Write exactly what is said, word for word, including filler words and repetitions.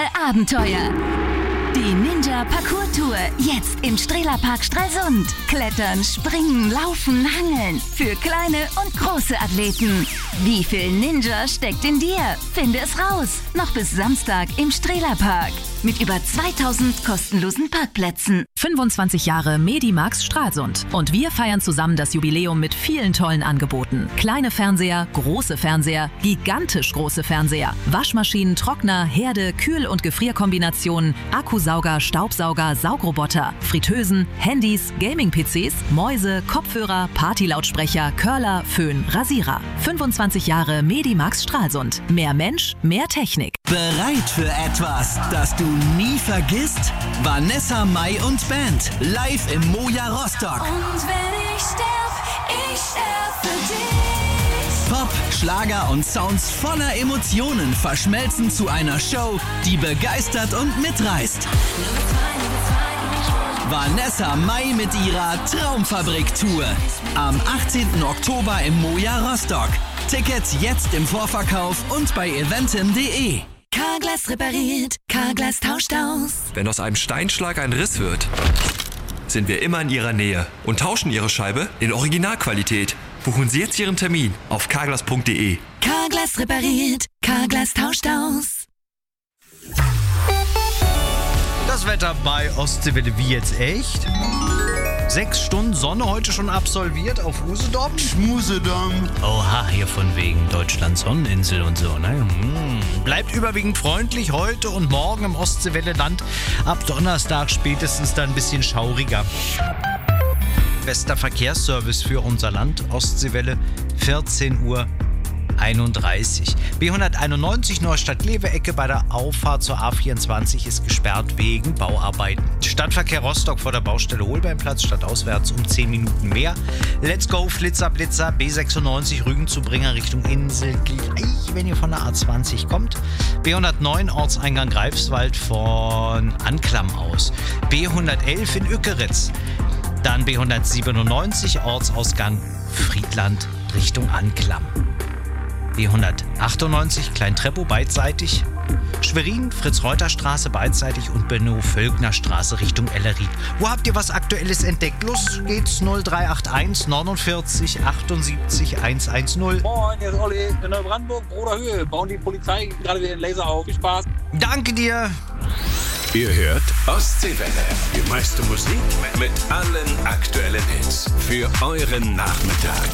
Abenteuer. Die Ninja Parkour Tour, jetzt im Strehlerpark Stralsund. Klettern, springen, laufen, hangeln. Für kleine und große Athleten. Wie viel Ninja steckt in dir? Finde es raus. Noch bis Samstag im Strehlerpark. Mit über zweitausend kostenlosen Parkplätzen. fünfundzwanzig Jahre Medimax Stralsund. Und wir feiern zusammen das Jubiläum mit vielen tollen Angeboten. Kleine Fernseher, große Fernseher, gigantisch große Fernseher, Waschmaschinen, Trockner, Herde, Kühl- und Gefrierkombinationen, Akkusauger, Staubsauger, Saugroboter, Fritteusen, Handys, Gaming-P Cs, Mäuse, Kopfhörer, Partylautsprecher, Curler, Föhn, Rasierer. fünfundzwanzig Jahre Medimax Stralsund. Mehr Mensch, mehr Technik. Bereit für etwas, das du nie vergisst? Vanessa Mai und Band live im Moja Rostock. Und wenn ich sterb, ich sterb für dich. Pop, Schlager und Sounds voller Emotionen verschmelzen zu einer Show, die begeistert und mitreißt. Vanessa Mai mit ihrer Traumfabrik-Tour. Am achtzehnten Oktober im Moja Rostock. Tickets jetzt im Vorverkauf und bei eventim punkt de. Carglass repariert, Carglass tauscht aus. Wenn aus einem Steinschlag ein Riss wird, sind wir immer in Ihrer Nähe und tauschen Ihre Scheibe in Originalqualität. Buchen Sie jetzt Ihren Termin auf carglass punkt de. Carglass repariert, Carglass tauscht aus. Das Wetter bei Ostseewelle wie jetzt echt? Sechs Stunden Sonne heute schon absolviert auf Usedom? Schmusedom. Oha, hier von wegen Deutschland Sonneninsel und so, ne? Hm. Bleibt überwiegend freundlich heute und morgen im Ostseewelle-Land. Ab Donnerstag spätestens dann ein bisschen schauriger. Bester Verkehrsservice für unser Land, Ostseewelle, vierzehn Uhr einunddreißig. B hunderteinundneunzig Neustadt-Lewe-Ecke bei der Auffahrt zur A vierundzwanzig ist gesperrt wegen Bauarbeiten. Stadtverkehr Rostock vor der Baustelle Holbeinplatz stadtauswärts um zehn Minuten mehr. Let's go, Flitzer, Blitzer, B sechsundneunzig Rügen zu Bringer Richtung Insel gleich, wenn ihr von der A zwanzig kommt. B hundertneun Ortseingang Greifswald von Anklam aus. B hundertelf in Ückeritz. Dann B hundertsiebenundneunzig Ortsausgang Friedland Richtung Anklam. B hundertachtundneunzig Klein-Treppow beidseitig, Schwerin, Fritz-Reuter-Straße beidseitig und Benno-Völkner-Straße Richtung Ellerid. Wo habt ihr was Aktuelles entdeckt? Los geht's null drei acht eins neunundvierzig achtundsiebzig hundertzehn. Moin, hier ist Olli in Neubrandenburg, Bruderhöhe. Bauen die Polizei gerade wieder den Laser auf. Viel Spaß. Danke dir. Ihr hört Ostseewelle, die meiste Musik mit allen aktuellen Hits für euren Nachmittag.